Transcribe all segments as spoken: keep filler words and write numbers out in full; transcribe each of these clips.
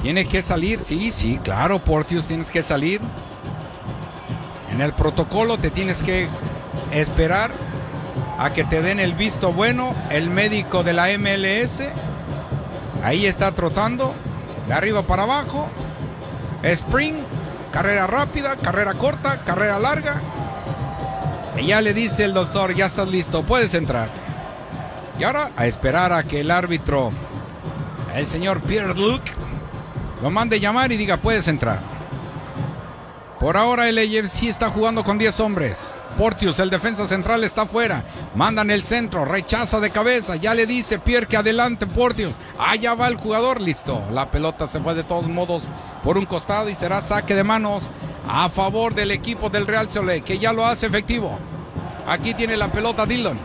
Tiene que salir, sí, sí, claro, Porteous, tienes que salir. En el protocolo te tienes que esperar a que te den el visto bueno, el médico de la M L S. Ahí está trotando, de arriba para abajo. Sprint, carrera rápida, carrera corta, carrera larga. Y ya le dice el doctor, ya estás listo, puedes entrar. Y ahora a esperar a que el árbitro, el señor Pierre-Luc, lo mande llamar y diga, puedes entrar. Por ahora el A F C está jugando con diez hombres. Porteous, el defensa central, está fuera. Mandan el centro, rechaza de cabeza. Ya le dice Pierre que adelante Porteous. Allá va el jugador, listo. La pelota se fue de todos modos por un costado y será saque de manos a favor del equipo del Real Soleil, que ya lo hace efectivo. Aquí tiene la pelota Dillon.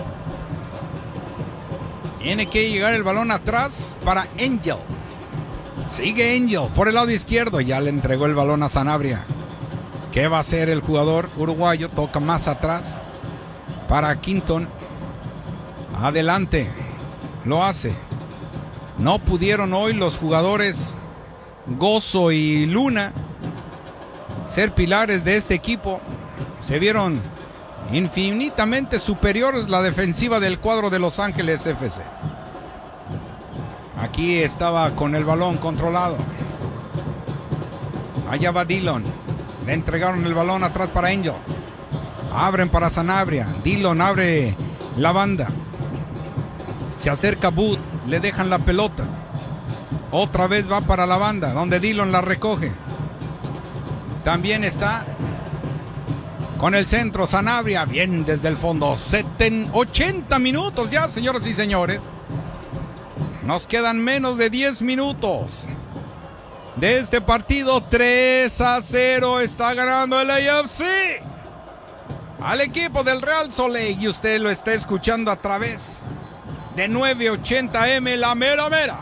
Tiene que llegar el balón atrás para Angel. Sigue Angel por el lado izquierdo. Ya le entregó el balón a Sanabria. ¿Qué va a hacer el jugador uruguayo? Toca más atrás para Quinton. Adelante. Lo hace. No pudieron hoy los jugadores Gozo y Luna ser pilares de este equipo. Se vieron infinitamente superiores la defensiva del cuadro de Los Ángeles F C. Aquí estaba con el balón controlado. Allá va Dillon. Le entregaron el balón atrás para Angel. Abren para Sanabria. Dillon abre la banda. Se acerca Booth. Le dejan la pelota. Otra vez va para la banda, donde Dillon la recoge. También está con el centro Sanabria. Bien desde el fondo. ochenta minutos ya, señoras y señores. Nos quedan menos de diez minutos de este partido. Tres a cero está ganando el A F C al equipo del Real Soleil. Y usted lo está escuchando a través de novecientos ochenta M, la mera mera.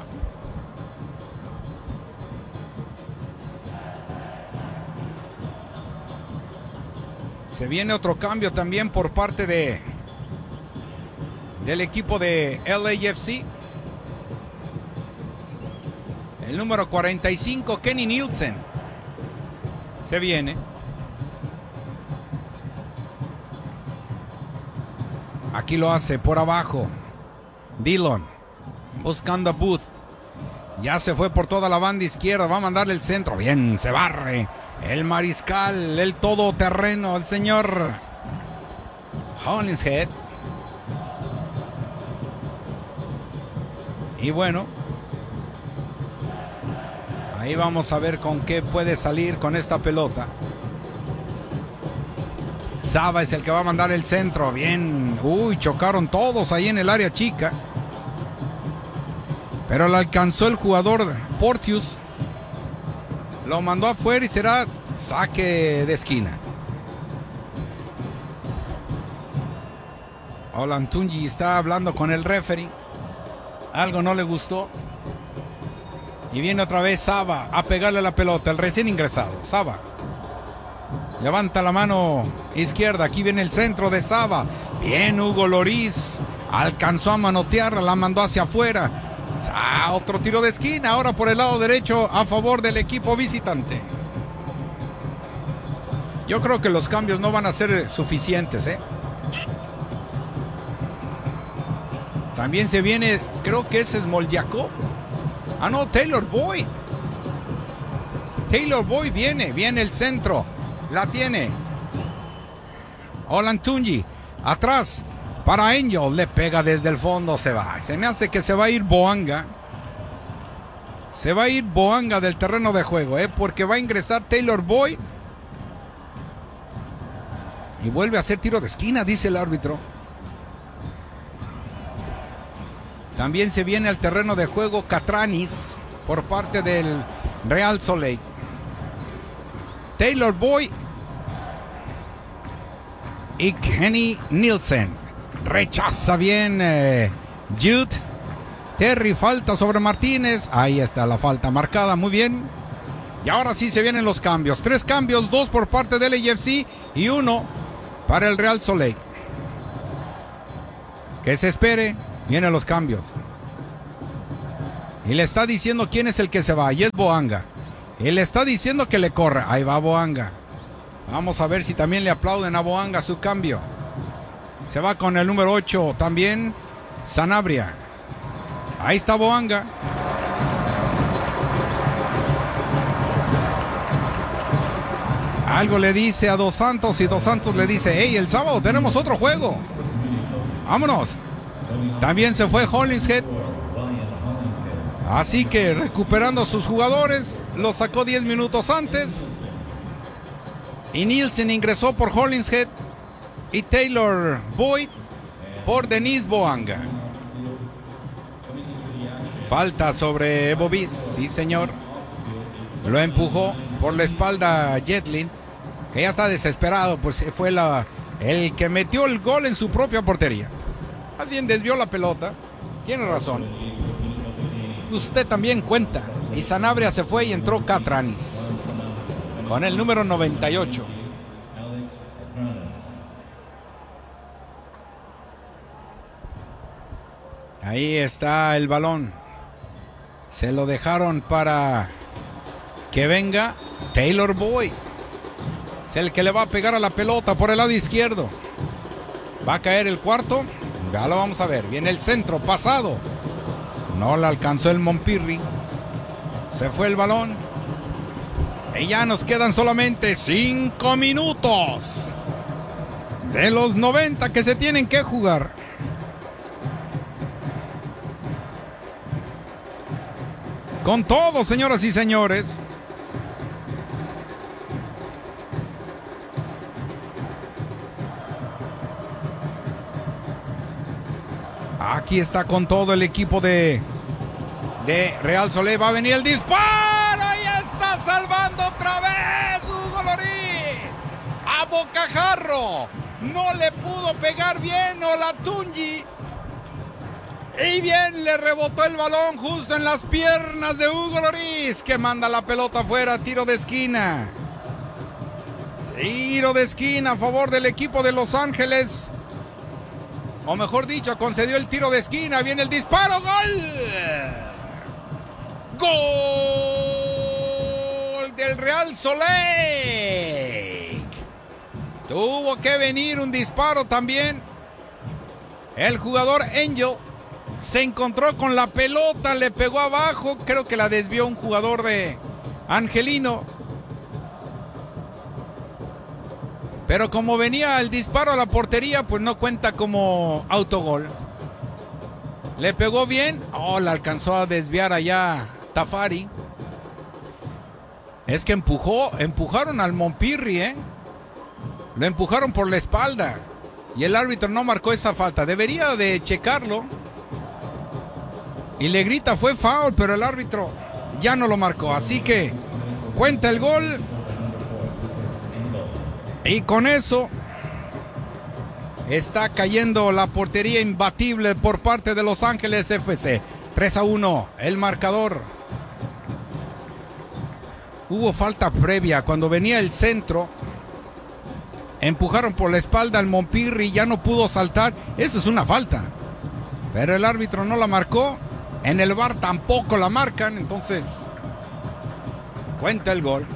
Se viene otro cambio también por parte de del equipo de L A F C. El número cuarenta y cinco, Kenny Nielsen, se viene. Aquí lo hace por abajo. Dillon buscando a Booth. Ya se fue por toda la banda izquierda. Va a mandarle el centro. Bien, se barre el mariscal, el todoterreno, el señor Hollingshead. Y bueno, ahí vamos a ver con qué puede salir con esta pelota. Saba es el que va a mandar el centro. Bien. Uy, chocaron todos ahí en el área chica. Pero lo alcanzó el jugador Porteous. Lo mandó afuera y será saque de esquina. Olantunji está hablando con el referee. Algo no le gustó. Y viene otra vez Saba a pegarle la pelota. El recién ingresado, Saba. Levanta la mano izquierda. Aquí viene el centro de Saba. Bien, Hugo Lloris. Alcanzó a manotearla, la mandó hacia afuera. Ah, otro tiro de esquina. Ahora por el lado derecho a favor del equipo visitante. Yo creo que los cambios no van a ser suficientes, ¿eh? También se viene, creo que ese es Moljakov. Ah, no, Taylor Boyd. Taylor Boyd viene, viene el centro. La tiene Olantunji. Atrás para Angel. Le pega desde el fondo. Se va. Se me hace que se va a ir Boanga. Se va a ir Boanga del terreno de juego, ¿eh? Porque va a ingresar Taylor Boyd. Y vuelve a hacer tiro de esquina, dice el árbitro. También se viene al terreno de juego Catranis por parte del Real Soleil. Taylor Boyd y Kenny Nielsen. Rechaza bien eh, Jude. Terry, falta sobre Martínez. Ahí está la falta marcada, muy bien. Y ahora sí se vienen los cambios. Tres cambios, dos por parte del A F C y uno para el Real Soleil. Que se espere, vienen los cambios. Y le está diciendo quién es el que se va. Y es Boanga. Y le está diciendo que le corra. Ahí va Boanga. Vamos a ver si también le aplauden a Boanga su cambio. Se va con el número ocho también Sanabria. Ahí está Boanga. Algo le dice a Dos Santos y Dos Santos le dice: hey, el sábado tenemos otro juego. Vámonos. También se fue Hollingshead. Así que recuperando sus jugadores, lo sacó diez minutos antes. Y Nielsen ingresó por Hollingshead y Taylor Boyd por Denis Boanga. Falta sobre Bobis, sí señor. Lo empujó por la espalda Jetlin, que ya está desesperado, pues fue la, el que metió el gol en su propia portería. Alguien desvió la pelota. Tiene razón. Usted también cuenta. Y Sanabria se fue y entró Catranis con el número noventa y ocho. Ahí está el balón. Se lo dejaron para que venga Taylor Boyd. Es el que le va a pegar a la pelota por el lado izquierdo. Va a caer el cuarto. Ya lo vamos a ver. Viene el centro pasado. No la alcanzó el Montpirri. Se fue el balón. Y ya nos quedan solamente cinco minutos de los noventa que se tienen que jugar. Con todo, señoras y señores. Aquí está con todo el equipo de, de Real Solé. Va a venir el disparo. Y está salvando otra vez Hugo Lorín. A bocajarro. No le pudo pegar bien Olatunji. Y bien le rebotó el balón justo en las piernas de Hugo Lloris, que manda la pelota afuera. Tiro de esquina. Tiro de esquina a favor del equipo de Los Ángeles. O mejor dicho, concedió el tiro de esquina. Viene el disparo. ¡Gol! ¡Gol del Real Salt Lake! Tuvo que venir un disparo también. El jugador Angel se encontró con la pelota, le pegó abajo. Creo que la desvió un jugador de Angelino. Pero como venía el disparo a la portería, pues no cuenta como autogol. Le pegó bien. Oh, la alcanzó a desviar allá Tafari. Es que empujó, empujaron al Montpirri, ¿eh? Lo empujaron por la espalda. Y el árbitro no marcó esa falta. Debería de checarlo. Y le grita, fue foul, pero el árbitro ya no lo marcó. Así que cuenta el gol. Y con eso está cayendo la portería imbatible por parte de Los Ángeles F C. tres a uno el marcador. Hubo falta previa cuando venía el centro. Empujaron por la espalda al Montpirri y ya no pudo saltar. Eso es una falta. Pero el árbitro no la marcó. En el V A R tampoco la marcan. Entonces cuenta el gol.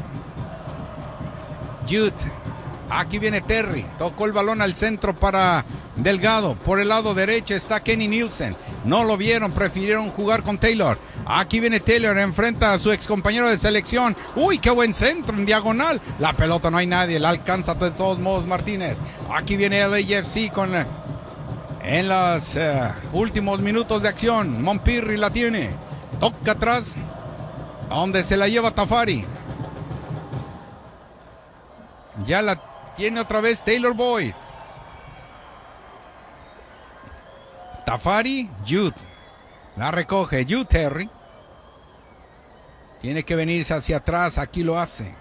Jude. Aquí viene Terry. Tocó el balón al centro para Delgado. Por el lado derecho está Kenny Nielsen. No lo vieron. Prefirieron jugar con Taylor. Aquí viene Taylor. Enfrenta a su ex compañero de selección. Uy, qué buen centro en diagonal. La pelota no hay nadie. La alcanza de todos modos Martínez. Aquí viene el A F C con... En los uh, últimos minutos de acción. Montpirri la tiene. Toca atrás. Donde se la lleva Tafari. Ya la tiene otra vez Taylor Boyd. Tafari, Jude. La recoge Jude Terry. Tiene que venirse hacia atrás. Aquí lo hace.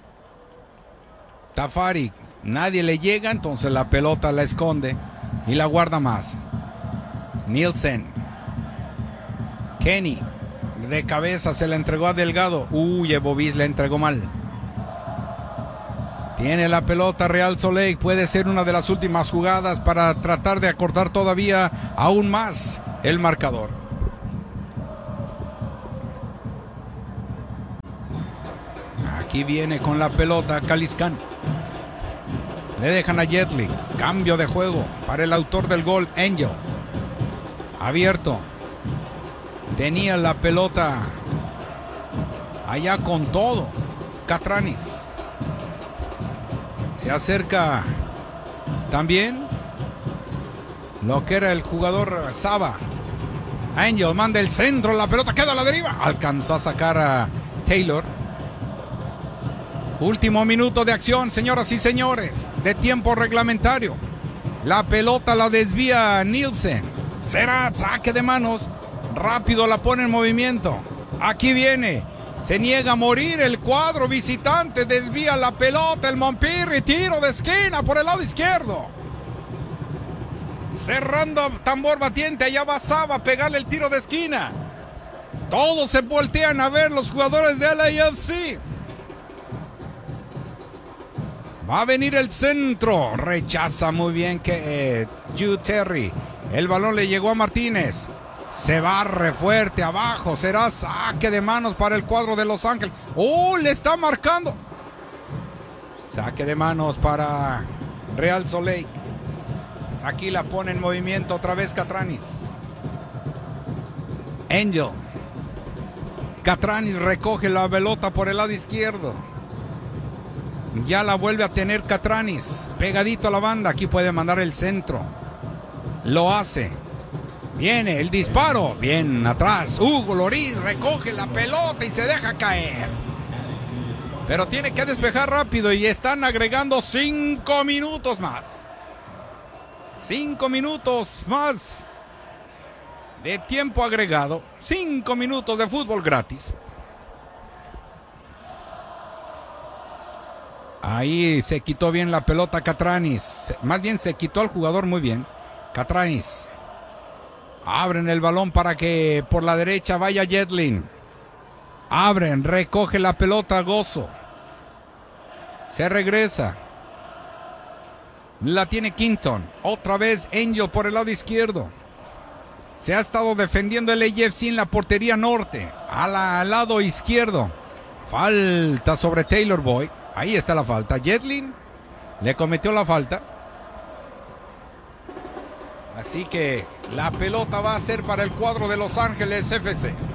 Tafari. Nadie le llega. Entonces la pelota la esconde. Y la guarda más. Nielsen. Kenny. De cabeza se la entregó a Delgado. Uy, Bobis le entregó mal. Tiene la pelota Real Salt Lake. Puede ser una de las últimas jugadas para tratar de acortar todavía aún más el marcador. Aquí viene con la pelota Caliscan. Le dejan a Jetli. Cambio de juego para el autor del gol, Angel. Abierto. Tenía la pelota allá con todo. Catranis. Se acerca también lo que era el jugador Saba. Angel manda el centro, la pelota queda a la deriva. Alcanzó a sacar a Taylor. Último minuto de acción, señoras y señores, de tiempo reglamentario. La pelota la desvía Nielsen. Será saque de manos. Rápido la pone en movimiento. Aquí viene. Se niega a morir el cuadro visitante. Desvía la pelota el Montpirri. Tiro de esquina por el lado izquierdo. Cerrando tambor batiente. Allá va Saba a pegarle el tiro de esquina. Todos se voltean a ver los jugadores de L A F C. Va a venir el centro. Rechaza muy bien que eh, Jude Terry. El balón le llegó a Martínez. Se barre fuerte abajo. Será saque de manos para el cuadro de Los Ángeles. ¡Oh! Le está marcando. Saque de manos para Real Salt Lake. Aquí la pone en movimiento otra vez Catranis. Angel. Catranis recoge la pelota por el lado izquierdo. Ya la vuelve a tener Catranis. Pegadito a la banda. Aquí puede mandar el centro. Lo hace. Viene el disparo. Bien atrás. Hugo Lloris recoge la pelota y se deja caer. Pero tiene que despejar rápido y están agregando cinco minutos más. Cinco minutos más de tiempo agregado. Cinco minutos de fútbol gratis. Ahí se quitó bien la pelota Catranis. Más bien se quitó al jugador muy bien. Catranis. Abren el balón para que por la derecha vaya Jetlin. Abren, recoge la pelota Gozo. Se regresa. La tiene Quinton. Otra vez Angel por el lado izquierdo. Se ha estado defendiendo el A F C en la portería norte. A la, al lado izquierdo. Falta sobre Taylor Boyd. Ahí está la falta. Jetlin le cometió la falta. Así que la pelota va a ser para el cuadro de Los Ángeles F C.